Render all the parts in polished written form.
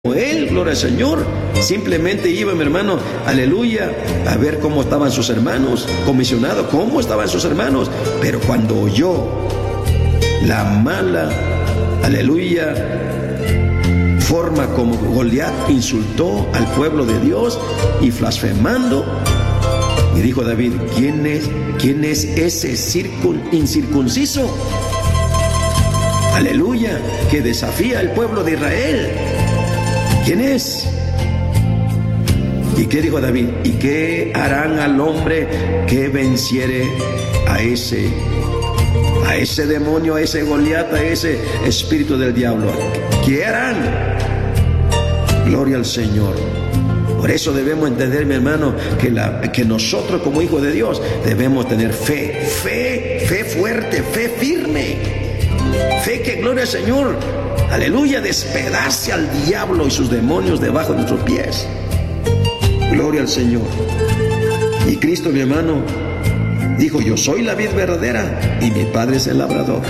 Él, gloria al Señor, simplemente iba, mi hermano, aleluya, a ver cómo estaban sus hermanos, comisionado, cómo estaban sus hermanos. Pero cuando oyó la mala, aleluya, forma como Goliat insultó al pueblo de Dios y blasfemando, y dijo David: ¿quién es ese incircunciso? Aleluya, que desafía al pueblo de Israel. ¿Quién es? ¿Y qué dijo David? ¿Y qué harán al hombre que venciere a ese demonio, a ese Goliat, a ese espíritu del diablo? ¿Qué harán? Gloria al Señor. Por eso debemos entender, mi hermano, que nosotros como hijos de Dios debemos tener fe fuerte, fe firme, fe que, gloria al Señor, aleluya, despedace al diablo y sus demonios debajo de nuestros pies. Gloria al Señor. Y Cristo, mi hermano, dijo: yo soy la vid verdadera y mi Padre es el labrador.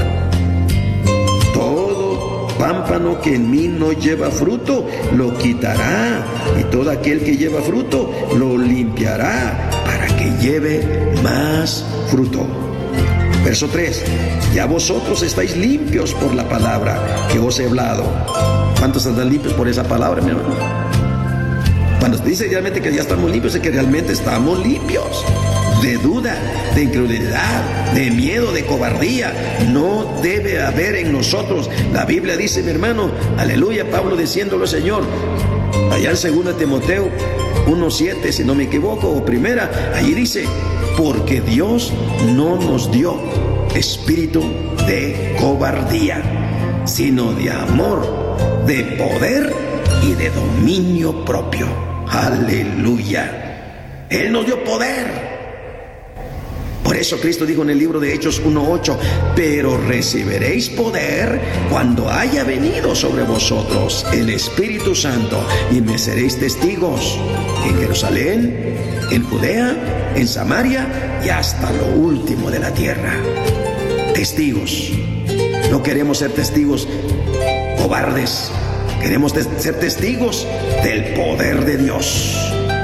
Todo pámpano que en mí no lleva fruto lo quitará, y todo aquel que lleva fruto lo limpiará para que lleve más fruto. Verso 3: ya vosotros estáis limpios por la palabra que os he hablado. ¿Cuántos están limpios por esa palabra, mi hermano? Cuando dice realmente que ya estamos limpios, es que realmente estamos limpios de duda, de incredulidad, de miedo, de cobardía. No debe haber en nosotros. La Biblia dice, mi hermano, aleluya, Pablo diciéndolo, Señor, allá en 2 Timoteo 1:7, si no me equivoco, o primera, allí dice: porque Dios no nos dio espíritu de cobardía, sino de amor, de poder y de dominio propio. Aleluya. Él nos dio poder. Por eso Cristo dijo en el libro de Hechos 1:8: pero recibiréis poder cuando haya venido sobre vosotros el Espíritu Santo, y me seréis testigos en Jerusalén, en Judea, en Samaria y hasta lo último de la tierra. Testigos. No queremos ser testigos cobardes. Queremos ser testigos del poder de Dios.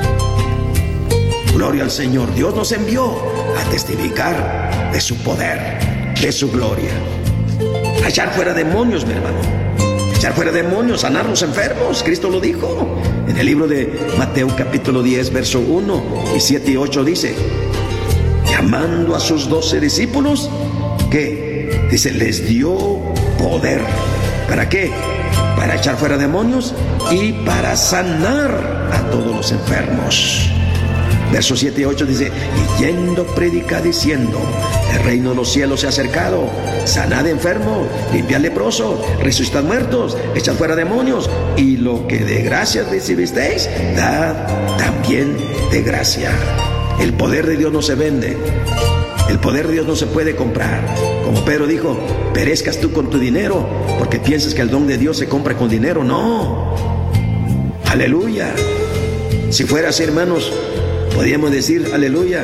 Gloria al Señor. Dios nos envió a testificar de su poder, de su gloria. A echar fuera demonios, mi hermano. Echar fuera demonios, sanar los enfermos. Cristo lo dijo en el libro de Mateo capítulo 10, verso 1 y 7 y 8 dice: llamando a sus 12 discípulos, ¿qué? Dice, les dio poder. ¿Para qué? Para echar fuera demonios y para sanar a todos los enfermos. Versos 7 y 8 dice: y yendo predica diciendo, el reino de los cielos se ha acercado, sanad enfermos, limpiad leprosos, resucitad muertos, echad fuera demonios, y lo que de gracia recibisteis, dad también de gracia. El poder de Dios no se vende, el poder de Dios no se puede comprar. Como Pedro dijo: perezcas tú con tu dinero, porque piensas que el don de Dios se compra con dinero. No. Aleluya. Si fuera así, hermanos, podríamos decir, aleluya,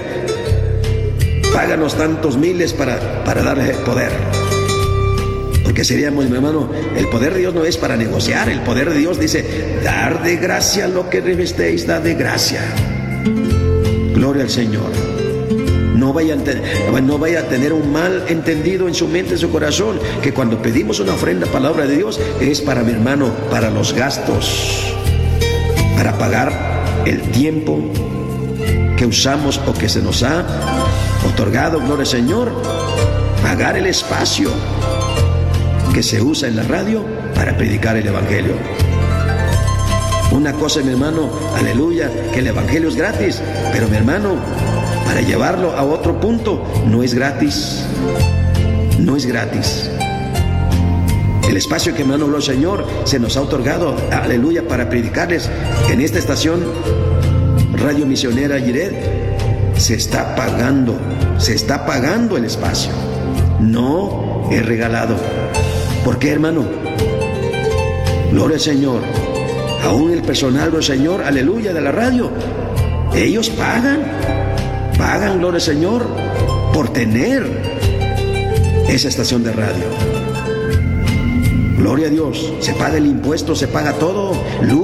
páganos tantos miles para darle poder. Porque seríamos, mi hermano, el poder de Dios no es para negociar. El poder de Dios dice: dar de gracia lo que recibistéis, dad de gracia. Gloria al Señor. No vaya a tener un mal entendido en su mente, en su corazón, que cuando pedimos una ofrenda, palabra de Dios, es para, mi hermano, para los gastos, para pagar el tiempo que usamos o que se nos ha otorgado, gloria al Señor, pagar el espacio que se usa en la radio para predicar el Evangelio. Una cosa, mi hermano, aleluya, que el Evangelio es gratis, pero, mi hermano, para llevarlo a otro punto, no es gratis. No es gratis. El espacio que, hermano, el Señor se nos ha otorgado, aleluya, para predicarles en esta estación Radio Misionera Yired, se está pagando el espacio. No es regalado. ¿Por qué, hermano? Gloria al Señor. Aún el personal del Señor, aleluya, de la radio, ellos pagan, gloria al Señor, por tener esa estación de radio. Gloria a Dios. Se paga el impuesto, se paga todo.